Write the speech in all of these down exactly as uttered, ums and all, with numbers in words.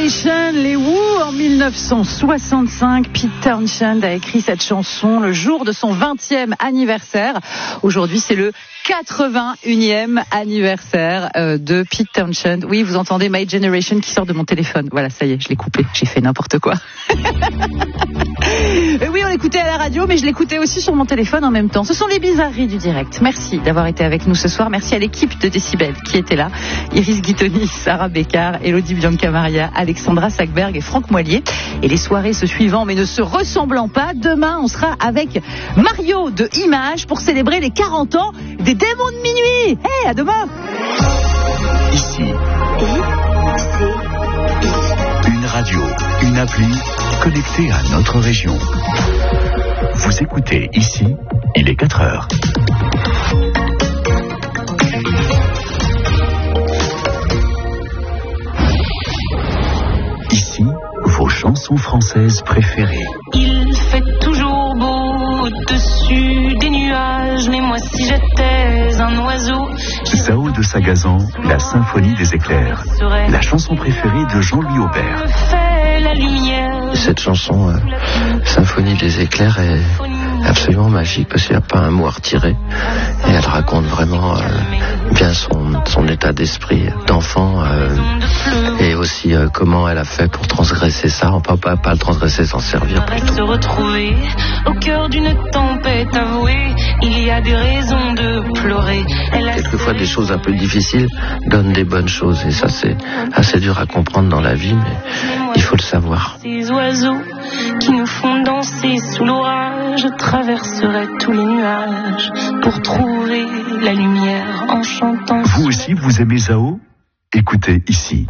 Generation, les Who en dix-neuf cent soixante-cinq. Pete Townshend a écrit cette chanson le jour de son vingtième anniversaire. Aujourd'hui, c'est le quatre-vingt-unième anniversaire euh, de Pete Townshend. Oui, vous entendez My Generation qui sort de mon téléphone. Voilà, ça y est, je l'ai coupé. J'ai fait n'importe quoi. Et oui, on l'écoutait à la radio, mais je l'écoutais aussi sur mon téléphone en même temps. Ce sont les bizarreries du direct. Merci d'avoir été avec nous ce soir. Merci à l'équipe de Décibel qui était là. Iris Guitoni, Sarah Bécard, Elodie Bianca-Maria, Alexandra Sackberg et Franck Moilier. Et les soirées se suivant mais ne se ressemblant pas. Demain, on sera avec Mario de Images pour célébrer les quarante ans des Démons de Minuit. Hey, à demain. Ici. Une radio, une appli connectée à notre région. Vous écoutez Ici, il est quatre heures. Ici, vos chansons françaises préférées. Il fait toujours beau au-dessus des nuages, mais moi si j'étais un oiseau... Zao de Sagazan, la symphonie des éclairs. La chanson préférée de Jean-Louis Aubert. Cette chanson, euh, Symphonie des éclairs, est absolument magique parce qu'il n'y a pas un mot à retirer. Et elle raconte vraiment euh, bien son, son état d'esprit d'enfant euh, et aussi euh, comment elle a fait pour transgresser ça. On ne peut pas, pas le transgresser sans servir plutôt. Se retrouver au cœur d'une tempête avouée, il y a des raisons de pleurer. Quelquefois des choses un peu difficiles donnent des bonnes choses et ça c'est assez dur à comprendre dans la vie, mais il faut le savoir. Ces oiseaux qui nous font danser sous l'orage, je traverserai tous les nuages pour trouver la lumière en chantant. Vous aussi, vous aimez Zao ? Écoutez Ici.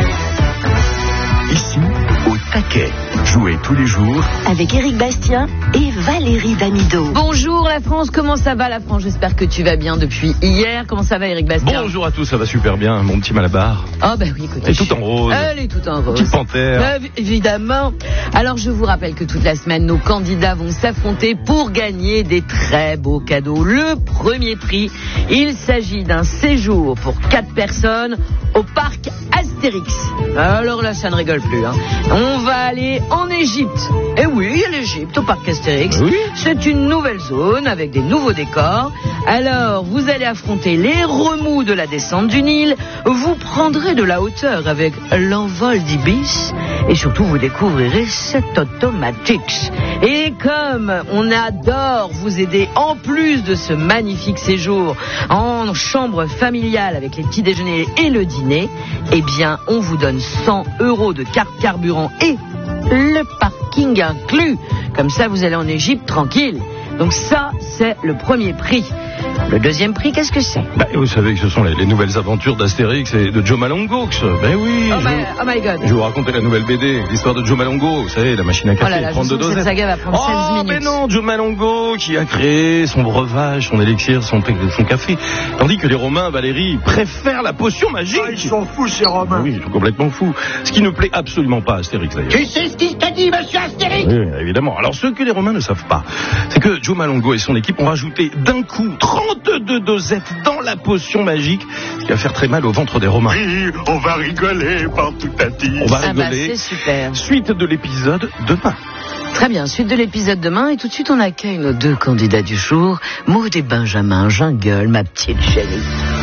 Ici, au taquet. Jouez tous les jours avec Éric Bastien et Valérie Damido. Bonjour la France, comment ça va la France? J'espère que tu vas bien depuis hier. Comment ça va Éric Bastien? Bonjour à tous, ça va super bien, mon petit Malabar. Oh ben oui, écoute. Elle est toute en rose. Elle est toute en rose. Petite panthère. Euh, évidemment. Alors je vous rappelle que toute la semaine, nos candidats vont s'affronter pour gagner des très beaux cadeaux. Le premier prix, il s'agit d'un séjour pour quatre personnes au parc Astérix. Alors là, ça ne rigole plus. Hein. On va aller en Égypte. Et oui, l'Égypte, au parc Astérix. Oui. C'est une nouvelle zone avec des nouveaux décors. Alors, vous allez affronter les remous de la descente du Nil. Vous prendrez de la hauteur avec l'envol d'Ibis. Et surtout, vous découvrirez cette automatique. Et comme on adore vous aider, en plus de ce magnifique séjour en chambre familiale avec les petits déjeuners et le dîner, eh bien, on vous donne cent euros de carte carburant et le parking inclus. Comme ça, vous allez en Égypte tranquille. Donc ça, c'est le premier prix. Le deuxième prix, qu'est-ce que c'est? Bah, vous savez que ce sont les, les nouvelles aventures d'Astérix et de Joe Malongo. Ben oui. Oh, je, my, oh my God. Je vais vous raconter la nouvelle B D, l'histoire de Joe Malongo. Vous savez, la machine à café, oh là là, trente-deux dosettes. Cette saga va prendre oh, seize minutes. Mais non, Joe Malongo qui a créé son breuvage, son élixir, son, son café. Tandis que les Romains, Valérie, préfèrent la potion magique. Ah, ils sont fous, ces Romains. Oui, ils sont complètement fous. Ce qui ne plaît absolument pas à Astérix, d'ailleurs. Tu sais ce qu'il t'a dit, monsieur Astérix? Oui, évidemment. Alors, ce que les Romains ne savent pas, c'est que Joe Malongo et son équipe ont rajouté d'un coup trente-deux dosettes dans la potion magique, ce qui va faire très mal au ventre des Romains. Oui, on va rigoler par tout à dit. On va Ah bah, rigoler. c'est super. Suite de l'épisode demain. Très bien, suite de l'épisode demain. Et tout de suite, on accueille nos deux candidats du jour, Maud et Benjamin. Jungle, ma petite chérie.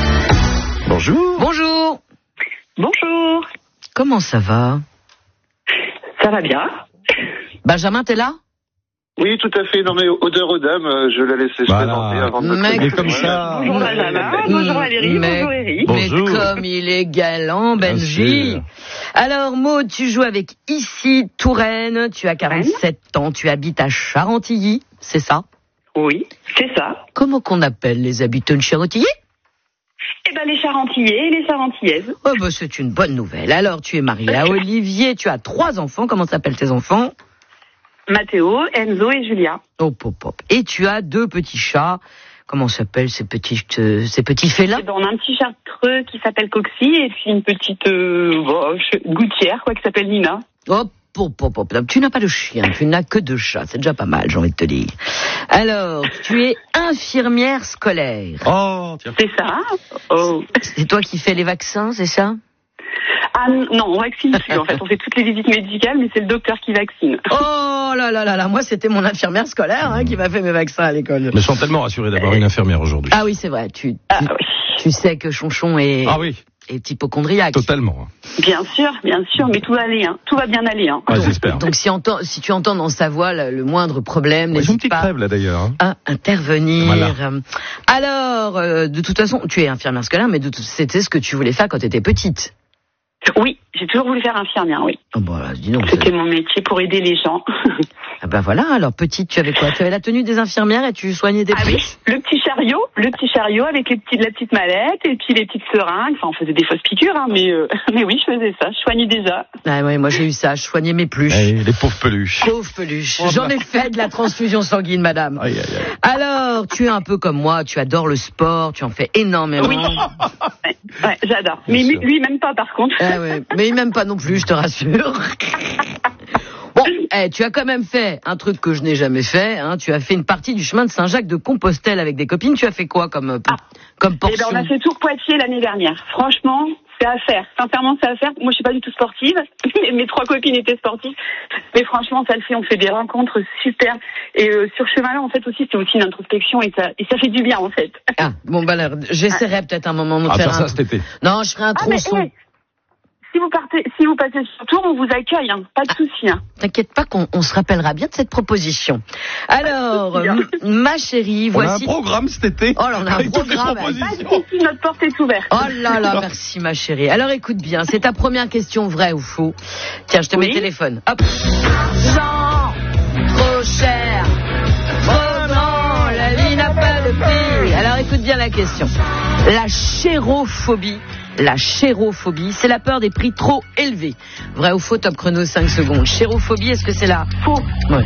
Bonjour. Bonjour. Bonjour. Comment ça va? Ça va bien? Benjamin, t'es là? Oui, tout à fait. Non, mais odeur aux dames, je la laissais se Voilà. présenter avant de me Mec, Et comme ça. Bonjour Benjamin, bonjour Valérie, mais, bonjour Eric. mais Bonjour. comme il est galant, Bien Benji. sûr. Alors, Maud, tu joues avec Ici Touraine. Tu as quarante-sept ans. Tu habites à Charentilly, c'est ça? Oui, c'est ça. Comment qu'on appelle les habitants de Charentilly? Eh ben les Charentillais et les Charentillaises. Oh, bah, c'est une bonne nouvelle. Alors, tu es mariée à Olivier. Tu as trois enfants. Comment s'appellent tes enfants? Mathéo, Enzo et Julia. Hop, hop, hop. Et tu as deux petits chats. Comment s'appellent ces petits, euh, ces petits félins? Eh ben, on a un petit chartreux qui s'appelle Coxy et puis une petite euh, bon, gouttière quoi qui s'appelle Nina. Hop, hop, hop, hop. Tu n'as pas de chien, tu n'as que deux chats. C'est déjà pas mal, j'ai envie de te dire. Alors, tu es infirmière scolaire. Oh, tiens. C'est ça. Oh. C'est toi qui fais les vaccins, c'est ça? Ah non, on vaccine plus en fait. On fait toutes les visites médicales, mais c'est le docteur qui vaccine. Oh là là là là, moi c'était mon infirmière scolaire hein, qui m'a fait mes vaccins à l'école. Mais je suis tellement rassuré d'avoir une infirmière aujourd'hui. Ah oui, c'est vrai. Tu, tu, Ah, oui. tu sais que Chonchon est, Ah oui, est hypochondriaque. totalement. Bien sûr, bien sûr, mais tout va aller, hein. Tout va bien aller. Hein. Ah, Donc, j'espère. donc si, entend, si tu entends dans sa voix le, le moindre problème, Ils ont une n'hésite petite pas crève là d'ailleurs. Hein. à intervenir. Voilà. Alors, euh, de toute façon, tu es infirmière scolaire, mais de tout- c'était ce que tu voulais faire quand tu étais petite. Oui, j'ai toujours voulu faire infirmière, oui. Oh, bah, dis donc. C'était mon métier pour aider les gens. Ah ben voilà, alors petite, tu avais quoi? Tu avais la tenue des infirmières et tu soignais des Ah oui, puces? le petit chariot, le petit chariot avec les petites, la petite mallette et puis les petites seringues. Enfin, on faisait des fausses piqûres, hein, mais euh, mais oui, je faisais ça. Je soignais déjà. Ah ouais, moi j'ai eu ça, je soignais mes peluches. Eh, les pauvres peluches. Pauvre peluche. J'en ai fait de la transfusion sanguine, madame. Aïe, aïe, aïe. Alors, tu es un peu comme moi, tu adores le sport, tu en fais énormément. Oui. Ouais, ouais, j'adore. Bien Mais sûr. lui, même pas, par contre. Ah ouais, mais il m'aime pas non plus, je te rassure. Bon, eh, tu as quand même fait un truc que je n'ai jamais fait. Hein. Tu as fait une partie du chemin de Saint-Jacques de Compostelle avec des copines. Tu as fait quoi comme, euh, Ah. comme Eh portion? ben, on a fait Tour Poitiers l'année dernière. Franchement, c'est à faire. Sincèrement, c'est à faire. Moi, je suis pas du tout sportive. Mes trois copines étaient sportives. Mais franchement, ça le fait. On fait des rencontres super. Et euh, sur ce chemin-là, en fait, aussi, c'est aussi une introspection et ça, et ça fait du bien, en fait. Ah, bon, bah alors, j'essaierai peut-être un moment de Ah, faire faire ça un... cet été. Non, je ferai un Ah, mais, tronçon. eh, si vous partez, si vous passez sur Tour, on vous accueille, hein. Pas de souci, hein. T'inquiète pas qu'on on se rappellera bien de cette proposition. Alors, Bien. m- ma chérie, On a un voici... programme cet été. Oh là, on a un avec toutes les programme. Pas propositions. de souci, notre porte est ouverte. Oh là là, merci ma chérie. Alors écoute bien, c'est ta première question, vrai ou faux? Tiens, je te mets Oui. le téléphone. Hop. Jean, trop cher. Oh non, la vie n'a pas de prix. Alors écoute bien la question. La chérophobie. La chérophobie, c'est la peur des prix trop élevés. Vrai ou faux, top chrono, cinq secondes. Chérophobie, est-ce que c'est la... Faux. Ouais.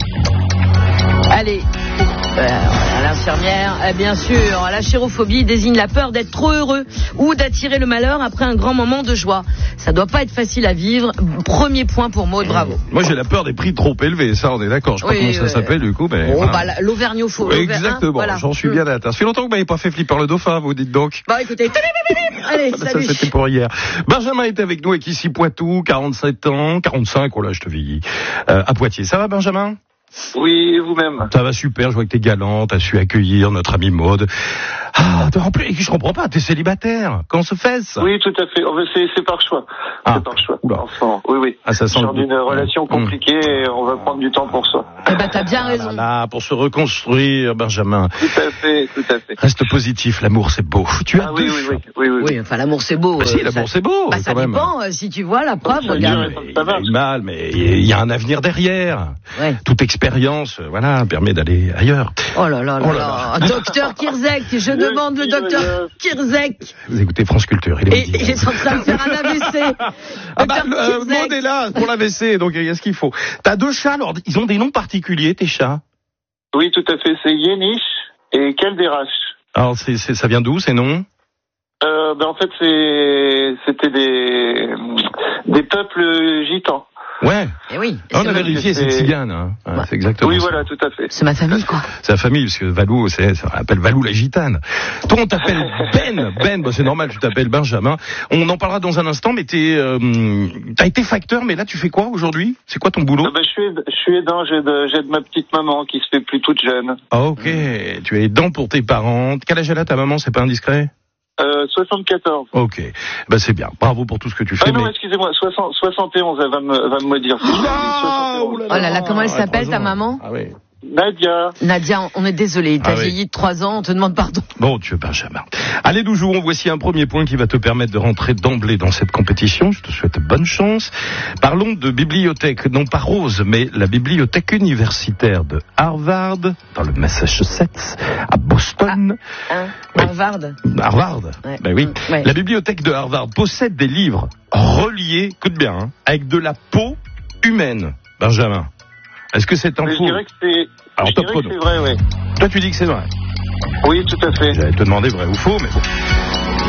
Allez, euh, à l'infirmière, eh bien sûr, la chérophobie désigne la peur d'être trop heureux ou d'attirer le malheur après un grand moment de joie. Ça doit pas être facile à vivre. Premier point pour Maud, bravo. Moi j'ai la peur des prix trop élevés, ça on est d'accord. Je sais pas Oui, comment ça ouais. s'appelle du coup, mais. Bon, voilà. bah, la- l'auvergnophobie. Exactement, Voilà. j'en suis bien atteint. Ça fait longtemps que vous m'avez pas fait flipper le dauphin, vous dites donc. Bon, écoutez, allez, Ah, bah, ça salut. c'était pour hier. Benjamin est avec nous avec ici Poitou, quarante-sept ans, quarante-cinq, oh là je te vieillis, euh, à Poitiers. Ça va Benjamin? Oui, vous-même. Ça va super, je vois que t'es galant, t'as su accueillir notre ami Maud. Ah, en plus, je comprends pas, t'es célibataire. Comment se fait ça? Oui, tout à fait. Oh, mais c'est, c'est par choix. Ah. C'est par choix. Oula. Enfin, oui, oui. Ah, ça sent Sur le- d'une relation Mmh. compliquée, et on va prendre du temps pour soi. Eh ben, t'as bien Ah raison. là là, pour se reconstruire, Benjamin. Tout à fait, tout à fait. Reste positif, l'amour c'est beau. Tu as Ah deux oui, oui, choix. oui, oui, oui. Oui, enfin, l'amour c'est beau. Bah si, euh, l'amour ça- c'est beau, Bah, ça quand même. dépend, euh, si tu vois la preuve, Ça regarde. dure. Il ça y a marche. eu mal, mais il y a un avenir derrière. Ouais. Toute expérience, euh, voilà, permet d'aller ailleurs. Oh là là là Oh là là. là. Docteur Kirzek, je demande le petit docteur voyage. Kirzek. Vous écoutez France Culture, il est Et midi. il est en train de faire un A V C. Ah bah, Docteur euh, Kirzek. Maud est là pour l'A V C, donc il y a ce qu'il faut. T'as deux chats, alors ils ont des noms particuliers, tes chats? Oui, tout à fait. C'est Yéniche et Calderache. Alors c'est, c'est, ça vient d'où ces noms? Euh, ben, en fait, c'est, c'était des, des peuples gitans. Ouais, Eh oui. on c'est a ma- vérifié, c'est c'est- tzigane. Hein. Ouais, Ouais. c'est exactement Oui, ça. voilà, tout à fait. C'est ma famille, quoi. C'est la famille, parce que Valou, c'est, ça appelle Valou la gitane. Toi, on t'appelle Ben. Ben, bah, c'est normal, tu t'appelles Benjamin. On en parlera dans un instant, mais t'es, euh, t'as été facteur, mais là, tu fais quoi aujourd'hui? C'est quoi ton boulot? Ah ben, je suis, aid- je suis aidant, j'aide, j'aide ma petite maman qui se fait plus toute jeune. Ah, ok. Tu es aidant pour tes parents. Quel âge elle a ta maman? C'est pas indiscret? Euh, soixante-quatorze. Ok. Bah, c'est bien. Bravo pour tout ce que tu fais. Ah non, mais... excusez-moi, soixante, soixante et onze, elle va me, va me dire. Ah, soixante et onze. Oh là là, comment elle Ah, s'appelle, trois ta ans. maman? Ah oui. Nadia. Nadia, on est désolé, t'as Ah oui. vieilli de trois ans, on te demande pardon. Bon Dieu, Benjamin. Allez, nous jouons. Voici un premier point qui va te permettre de rentrer d'emblée dans cette compétition. Je te souhaite bonne chance. Parlons de bibliothèque, non pas Rose, mais la bibliothèque universitaire de Harvard, dans le Massachusetts, à Boston. Hein, Oui. Harvard. Harvard. Ouais. Ben oui. Ouais. La bibliothèque de Harvard possède des livres reliés, écoute bien, hein, avec de la peau humaine. Benjamin, est-ce que c'est Mais je info? dirais que c'est, Alors, je top dirais que chrono. c'est vrai, oui. Toi, tu dis que c'est vrai. Oui, tout à fait. J'allais te demander vrai ou faux, mais bon.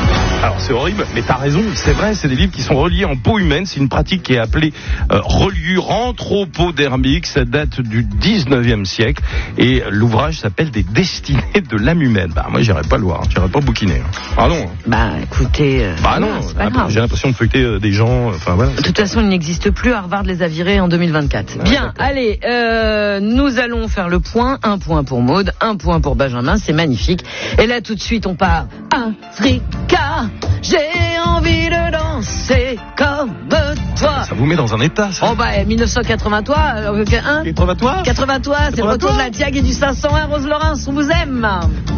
Alors c'est horrible, mais t'as raison, c'est vrai, c'est des livres qui sont reliés en peau humaine. C'est une pratique qui est appelée euh, reliure anthropodermique. Ça date du dix-neuvième siècle et l'ouvrage s'appelle Des destinées de l'âme humaine. Bah moi j'irais pas le voir, j'irais pas bouquiner. Ah non. Bah écoutez. Euh, bah non, c'est pas grave. J'ai l'impression de feuilleter euh, des gens. Enfin voilà. De toute façon, il n'existe plus. Harvard les a virés en deux mille vingt-quatre. Ouais, bien, d'accord. Allez, euh, nous allons faire le point. Un point pour Maud, un point pour Benjamin. C'est magnifique. Et là tout de suite on part. Africa, j'ai envie de danser comme toi. Ça vous met dans un état, ça. Oh bah, dix-neuf cent quatre-vingt-trois, euh, hein quatre-vingt-trois quatre-vingt-trois, c'est le retour de la Diag et du cinq cent un, Rose Laurence, on vous aime.